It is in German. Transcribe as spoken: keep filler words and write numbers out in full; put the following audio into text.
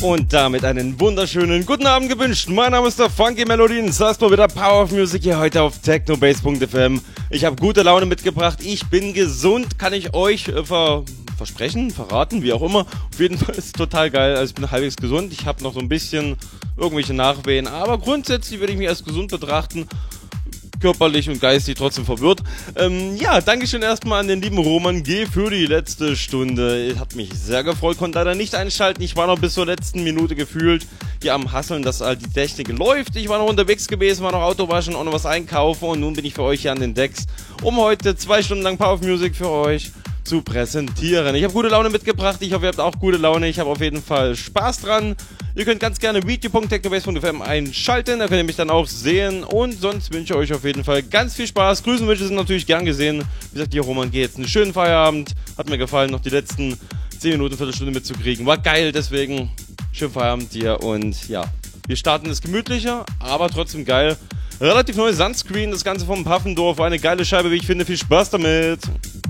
Und damit einen wunderschönen guten Abend gewünscht. Mein Name ist der Funky Melodien. Das heißt mal wieder Power of Music hier heute auf technobase punkt f m. Ich habe gute Laune mitgebracht. Ich bin gesund, kann ich euch äh, ver versprechen, verraten, wie auch immer. Auf jeden Fall ist es total geil. Also ich bin halbwegs gesund. Ich habe noch so ein bisschen irgendwelche Nachwehen. Aber grundsätzlich würde ich mich als gesund betrachten. Körperlich und geistig trotzdem verwirrt. Ähm, ja, Dankeschön erstmal an den lieben Roman G. für die letzte Stunde. Hat mich sehr gefreut, konnte leider nicht einschalten. Ich war noch bis zur letzten Minute gefühlt hier am Hasseln, dass halt die Technik läuft. Ich war noch unterwegs gewesen, war noch Auto waschen und noch was einkaufen und nun bin ich für euch hier an den Decks, um heute zwei Stunden lang Power of Music für euch zu präsentieren. Ich habe gute Laune mitgebracht, ich hoffe, ihr habt auch gute Laune. Ich habe auf jeden Fall Spaß dran. Ihr könnt ganz gerne video punkt technobase punkt f m einschalten, da könnt ihr mich dann auch sehen und sonst wünsche ich euch auf jeden Fall ganz viel Spaß. Grüßenwünsche sind natürlich gern gesehen. Wie gesagt, hier Roman geht jetzt einen schönen Feierabend. Hat mir gefallen, noch die letzten zehn Minuten, Viertelstunde mitzukriegen. War geil, deswegen schönen Feierabend dir und ja, wir starten es gemütlicher, aber trotzdem geil. Relativ neues Sunscreen, das Ganze vom Puffendorf, eine geile Scheibe, wie ich finde. Viel Spaß damit!